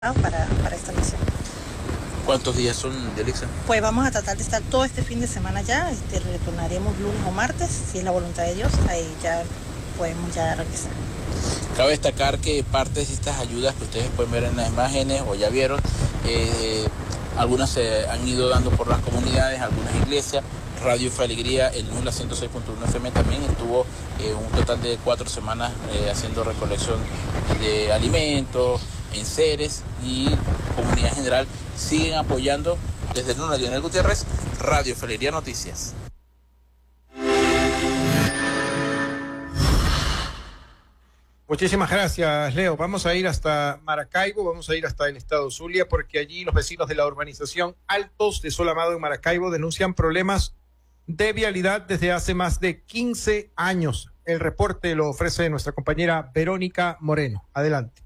para esta misión. ¿Cuántos días son, Yelixa? Pues vamos a tratar de estar todo este fin de semana ya, retornaremos lunes o martes, si es la voluntad de Dios, ahí ya podemos ya regresar. Cabe destacar que parte de estas ayudas que ustedes pueden ver en las imágenes o ya vieron, algunas se han ido dando por las comunidades, algunas iglesias. Radio Fe Alegría, el NULA 106.1 FM también estuvo un total de 4 semanas haciendo recolección de alimentos, enseres, y comunidad en general siguen apoyando desde el NULA. Lionel Gutiérrez, Radio Fe Alegría Noticias. Muchísimas gracias, Leo. Vamos a ir hasta Maracaibo, vamos a ir hasta el estado Zulia, porque allí los vecinos de la urbanización Altos de Sol Amado en Maracaibo denuncian problemas de vialidad desde hace más de 15 años. El reporte lo ofrece nuestra compañera Verónica Moreno. Adelante.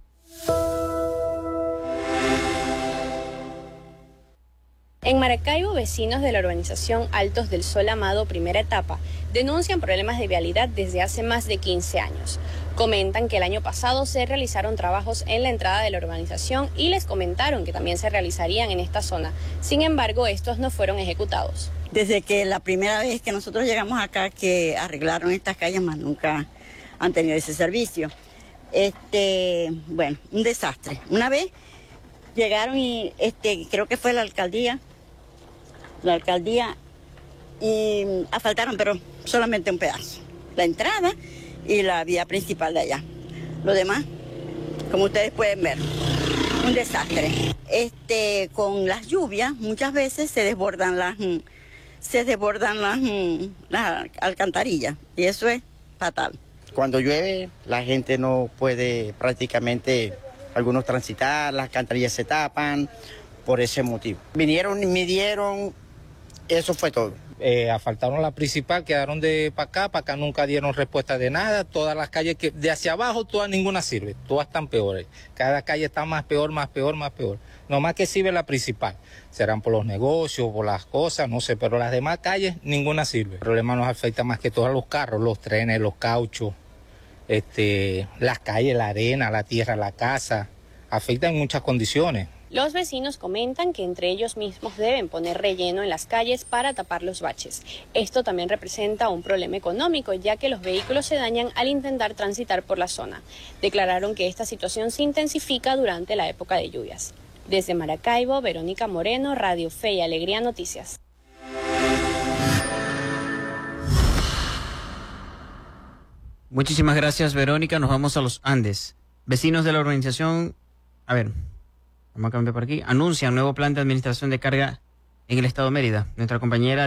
En Maracaibo, vecinos de la urbanización Altos del Sol Amado, primera etapa, denuncian problemas de vialidad desde hace más de 15 años. Comentan que el año pasado se realizaron trabajos en la entrada de la urbanización y les comentaron que también se realizarían en esta zona. Sin embargo, estos no fueron ejecutados. Desde que la primera vez que nosotros llegamos acá, que arreglaron estas calles, más nunca han tenido ese servicio. Bueno, un desastre. Una vez llegaron y creo que fue la alcaldía, y asfaltaron, pero solamente un pedazo. La entrada y la vía principal de allá. Lo demás, como ustedes pueden ver, un desastre. Con las lluvias muchas veces se desbordan las alcantarillas y eso es fatal. Cuando llueve la gente no puede prácticamente, algunos transitar, las alcantarillas se tapan por ese motivo. Vinieron y midieron, eso fue todo. Asfaltaron la principal, quedaron de para acá nunca dieron respuesta de nada. Todas las calles que de hacia abajo, todas ninguna sirve, todas están peores. Cada calle está más peor. Nomás que sirve la principal. Serán por los negocios, por las cosas, no sé, pero las demás calles ninguna sirve. El problema nos afecta más que todo a los carros, los trenes, los cauchos, las calles, la arena, la tierra, la casa. Afecta en muchas condiciones. Los vecinos comentan que entre ellos mismos deben poner relleno en las calles para tapar los baches. Esto también representa un problema económico, ya que los vehículos se dañan al intentar transitar por la zona. Declararon que esta situación se intensifica durante la época de lluvias. Desde Maracaibo, Verónica Moreno, Radio Fe y Alegría Noticias. Muchísimas gracias, Verónica. Nos vamos a los Andes. Vecinos de la urbanización, vamos a cambiar por aquí, anuncian nuevo plan de administración de carga en el estado de Mérida. Nuestra compañera